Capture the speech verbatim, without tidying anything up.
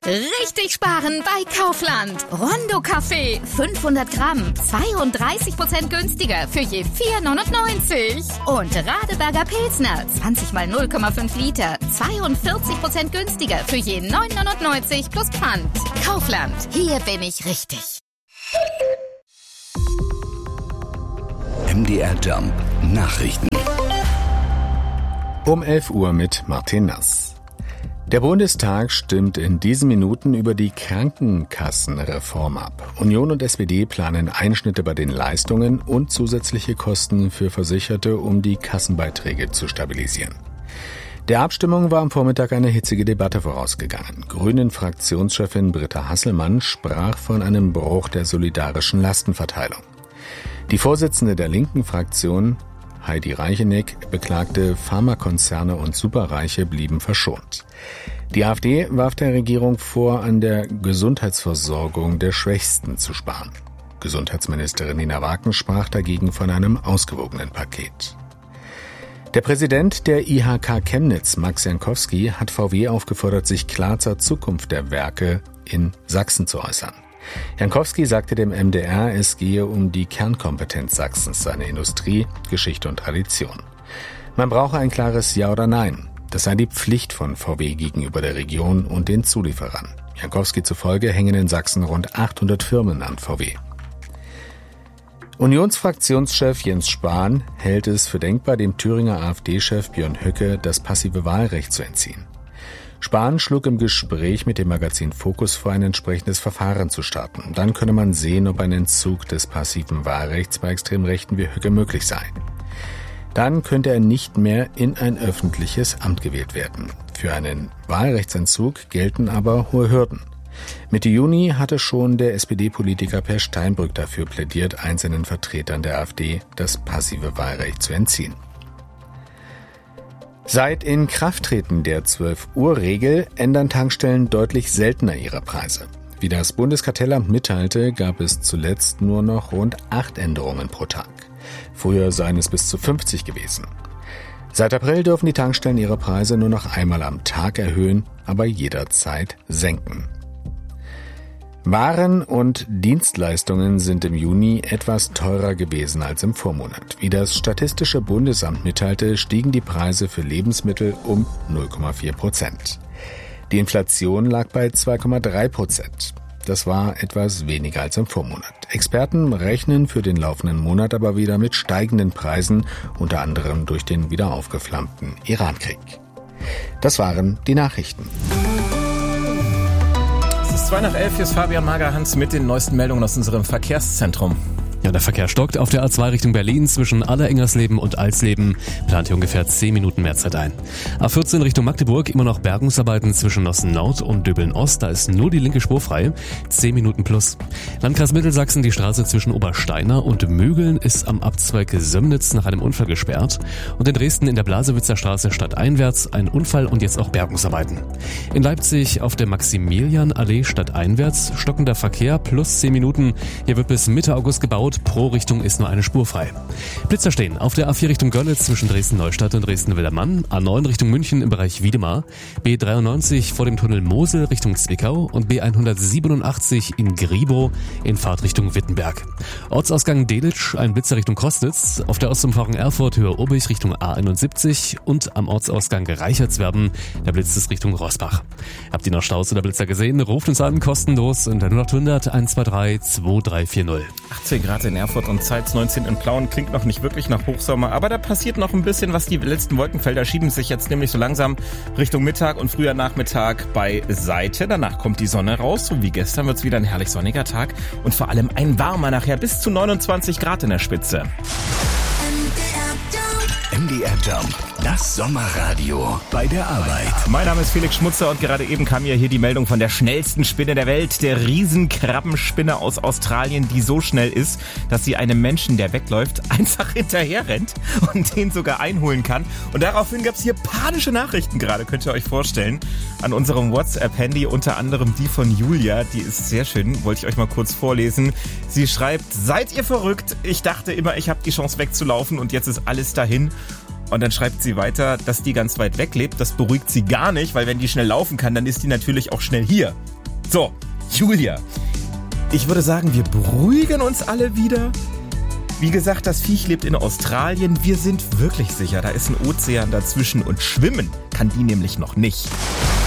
Richtig sparen bei Kaufland. Rondo Kaffee, fünfhundert Gramm, zweiunddreißig Prozent günstiger für je vier neunundneunzig. Und Radeberger Pilsner, zwanzig mal null Komma fünf Liter, zweiundvierzig Prozent günstiger für je neun neunundneunzig plus Pfand. Kaufland, hier bin ich richtig. M D R Jump Nachrichten. Um elf Uhr mit Martin Nass. Der Bundestag stimmt in diesen Minuten über die Krankenkassenreform ab. Union und S P D planen Einschnitte bei den Leistungen und zusätzliche Kosten für Versicherte, um die Kassenbeiträge zu stabilisieren. Der Abstimmung war am Vormittag eine hitzige Debatte vorausgegangen. Grünen-Fraktionschefin Britta Hasselmann sprach von einem Bruch der solidarischen Lastenverteilung. Die Vorsitzende der linken Fraktion, Heidi Reicheneck, beklagte, Pharmakonzerne und Superreiche blieben verschont. Die AfD warf der Regierung vor, an der Gesundheitsversorgung der Schwächsten zu sparen. Gesundheitsministerin Nina Waken sprach dagegen von einem ausgewogenen Paket. Der Präsident der I H K Chemnitz, Max Jankowski, hat V W aufgefordert, sich klar zur Zukunft der Werke in Sachsen zu äußern. Jankowski sagte dem M D R, es gehe um die Kernkompetenz Sachsens, seine Industrie, Geschichte und Tradition. Man brauche ein klares Ja oder Nein. Das sei die Pflicht von V W gegenüber der Region und den Zulieferern. Jankowski zufolge hängen in Sachsen rund achthundert Firmen an V W. Unionsfraktionschef Jens Spahn hält es für denkbar, dem Thüringer AfD-Chef Björn Höcke das passive Wahlrecht zu entziehen. Spahn schlug im Gespräch mit dem Magazin Focus vor, ein entsprechendes Verfahren zu starten. Dann könne man sehen, ob ein Entzug des passiven Wahlrechts bei Extremrechten wie Höcke möglich sei. Dann könnte er nicht mehr in ein öffentliches Amt gewählt werden. Für einen Wahlrechtsentzug gelten aber hohe Hürden. Mitte Juni hatte schon der S P D-Politiker Per Steinbrück dafür plädiert, einzelnen Vertretern der AfD das passive Wahlrecht zu entziehen. Seit Inkrafttreten der zwölf-Uhr-Regel ändern Tankstellen deutlich seltener ihre Preise. Wie das Bundeskartellamt mitteilte, gab es zuletzt nur noch rund acht Änderungen pro Tag. Früher seien es bis zu fünfzig gewesen. Seit April dürfen die Tankstellen ihre Preise nur noch einmal am Tag erhöhen, aber jederzeit senken. Waren und Dienstleistungen sind im Juni etwas teurer gewesen als im Vormonat. Wie das Statistische Bundesamt mitteilte, stiegen die Preise für Lebensmittel um null Komma vier Prozent. Die Inflation lag bei zwei Komma drei Prozent. Das war etwas weniger als im Vormonat. Experten rechnen für den laufenden Monat aber wieder mit steigenden Preisen, unter anderem durch den wieder aufgeflammten Irankrieg. Das waren die Nachrichten. zwei nach elf, hier ist Fabian Magerhans mit den neuesten Meldungen aus unserem Verkehrszentrum. Ja, der Verkehr stockt auf der A zwei Richtung Berlin zwischen Allerengersleben und Alsleben. Plant hier ungefähr zehn Minuten mehr Zeit ein. A vierzehn Richtung Magdeburg, immer noch Bergungsarbeiten zwischen Nossen Nord und Döbeln Ost. Da ist nur die linke Spur frei. zehn Minuten plus. Landkreis Mittelsachsen, die Straße zwischen Obersteiner und Mögeln ist am Abzweig Sömnitz nach einem Unfall gesperrt. Und in Dresden in der Blasewitzer Straße stadteinwärts ein Unfall und jetzt auch Bergungsarbeiten. In Leipzig auf der Maximilianallee stadteinwärts stockender Verkehr plus zehn Minuten. Hier wird bis Mitte August gebaut. Pro Richtung ist nur eine Spur frei. Blitzer stehen auf der A vier Richtung Görlitz zwischen Dresden-Neustadt und Dresden-Wildermann, A neun Richtung München im Bereich Wiedemar, B dreiundneunzig vor dem Tunnel Mosel Richtung Zwickau und B hundertsiebenundachtzig in Gribow in Fahrtrichtung Wittenberg. Ortsausgang Delitzsch, ein Blitzer Richtung Kostnitz, auf der Ostumfahrung Erfurt Höhe Obig Richtung A einundsiebzig und am Ortsausgang Reichertswerben der Blitz ist Richtung Rossbach. Habt ihr noch Staus oder Blitzer gesehen? Ruft uns an, kostenlos unter null acht hundert eins zwei drei zwei drei vier null. achtzehn Grad in Erfurt und Zeitz neunzehn in Plauen, klingt noch nicht wirklich nach Hochsommer, aber da passiert noch ein bisschen was. Die letzten Wolkenfelder schieben sich jetzt nämlich so langsam Richtung Mittag und früher Nachmittag beiseite. Danach kommt die Sonne raus, so wie gestern wird es wieder ein herrlich sonniger Tag und vor allem ein warmer nachher, bis zu neunundzwanzig Grad in der Spitze. M D R Jump, das Sommerradio bei der Arbeit. Mein Name ist Felix Schmutzer und gerade eben kam ja hier die Meldung von der schnellsten Spinne der Welt, der Riesenkrabbenspinne aus Australien, die so schnell ist, dass sie einem Menschen, der wegläuft, einfach hinterher rennt und den sogar einholen kann. Und daraufhin gab es hier panische Nachrichten gerade, könnt ihr euch vorstellen, an unserem WhatsApp-Handy, unter anderem die von Julia, die ist sehr schön, wollte ich euch mal kurz vorlesen. Sie schreibt: Seid ihr verrückt? Ich dachte immer, ich habe die Chance wegzulaufen und jetzt ist alles dahin. Und dann schreibt sie weiter, dass die ganz weit weg lebt. Das beruhigt sie gar nicht, weil wenn die schnell laufen kann, dann ist die natürlich auch schnell hier. So, Julia, ich würde sagen, wir beruhigen uns alle wieder. Wie gesagt, das Viech lebt in Australien. Wir sind wirklich sicher, da ist ein Ozean dazwischen und schwimmen kann die nämlich noch nicht.